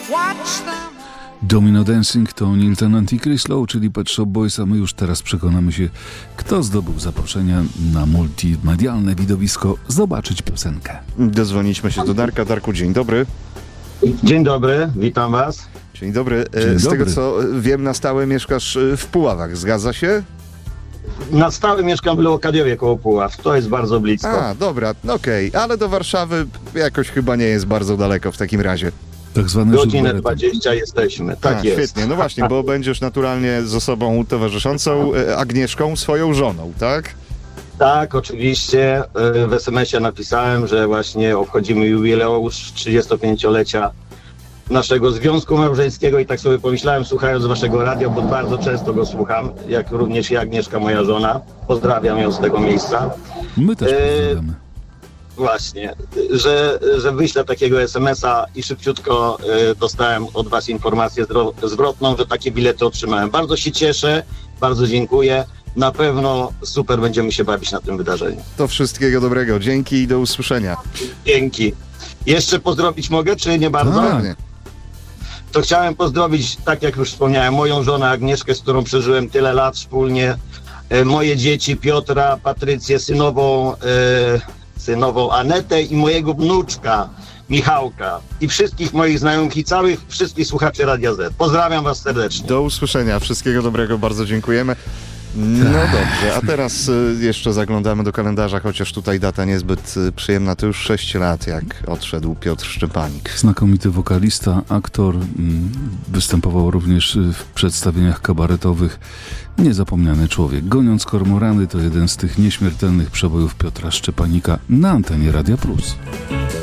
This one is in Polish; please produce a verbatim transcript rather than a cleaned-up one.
Domino Dancing to Neil Tennant i Chris Lowe, czyli Pet Shop Boys, a my już teraz przekonamy się, kto zdobył zaproszenia na multimedialne widowisko zobaczyć piosenkę. Dozwoniliśmy się do Darka. Darku, dzień dobry. Dzień dobry, witam was. Dzień dobry. Dzień Z dobry. tego co wiem, na stałe mieszkasz w Puławach, zgadza się? Na stałe mieszkam w Leokadiowie koło Puław, to jest bardzo blisko. A, dobra, okej, ale do Warszawy jakoś chyba nie jest bardzo daleko w takim razie. Tak zwane Godzinę żuberety. dwadzieścia jesteśmy, tak A, jest. świetnie, no właśnie, bo będziesz naturalnie z osobą towarzyszącą, e, Agnieszką, swoją żoną, tak? Tak, oczywiście. y, W es em esie napisałem, że właśnie obchodzimy jubileusz trzydziestopięciolecia naszego związku małżeńskiego i tak sobie pomyślałem, słuchając waszego radia, bo bardzo często go słucham, jak również i Agnieszka, moja żona. Pozdrawiam ją z tego miejsca. My też E, pozdrawiamy. Właśnie, że, że wyślę takiego es em esa i szybciutko y, dostałem od was informację zdro- zwrotną, że takie bilety otrzymałem. Bardzo się cieszę, bardzo dziękuję. Na pewno super będziemy się bawić na tym wydarzeniu. To wszystkiego dobrego, dzięki i do usłyszenia. Dzięki. Jeszcze pozdrowić mogę, czy nie bardzo? Tak. Pewnie. To chciałem pozdrowić, tak jak już wspomniałem, moją żonę Agnieszkę, z którą przeżyłem tyle lat wspólnie, y, moje dzieci Piotra, Patrycję, synową... Y, synową Anetę i mojego wnuczka Michałka i wszystkich moich znajomych i całych wszystkich słuchaczy Radia Z. Pozdrawiam was serdecznie. Do usłyszenia, wszystkiego dobrego, bardzo dziękujemy. No dobrze, a teraz y, jeszcze zaglądamy do kalendarza, chociaż tutaj data niezbyt y, przyjemna, to już sześć lat, jak odszedł Piotr Szczepanik. Znakomity wokalista, aktor, mm, występował również y, w przedstawieniach kabaretowych. Niezapomniany człowiek. Goniąc kormorany to jeden z tych nieśmiertelnych przebojów Piotra Szczepanika na antenie Radia Plus.